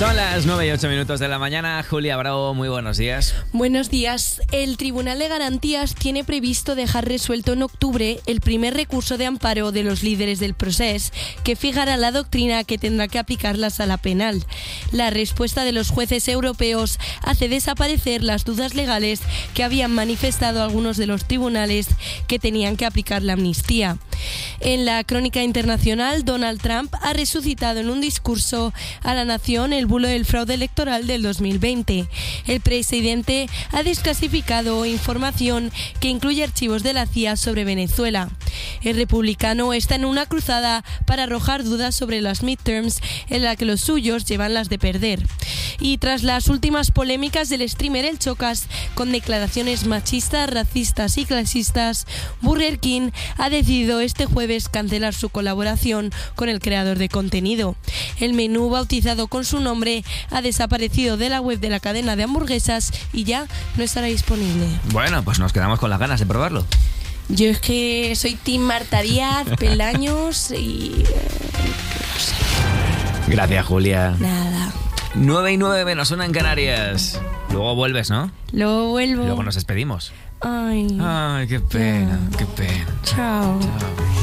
Son las 9:08 de la mañana. Julia Bravo, muy buenos días. Buenos días. El Tribunal de Garantías tiene previsto dejar resuelto en octubre el primer recurso de amparo de los líderes del procés, que fijará la doctrina que tendrá que aplicar la sala penal. La respuesta de los jueces europeos hace desaparecer las dudas legales que habían manifestado algunos de los tribunales que tenían que aplicar la amnistía. En la crónica internacional, Donald Trump ha resucitado en un discurso a la nación el bulo del fraude electoral del 2020. El presidente ha desclasificado información que incluye archivos de la CIA sobre Venezuela. El republicano está en una cruzada para arrojar dudas sobre las midterms en la que los suyos llevan las de perder. Y tras las últimas polémicas del streamer El Chocas, con declaraciones machistas, racistas y clasistas, Burger King ha decidido este jueves cancelar su colaboración con el creador de contenido. El menú, bautizado con su nombre, ha desaparecido de la web de la cadena de hamburguesas y ya no estará disponible. Bueno, pues nos quedamos con las ganas de probarlo. Yo es que soy Team Marta Díaz, Peldaños y... no sé. Gracias, Julia. Nada. 9:09 suena en Canarias. Luego vuelves, ¿no? Luego vuelvo. Luego nos despedimos. Ay. Ay, qué pena, qué pena. Chao. Chao.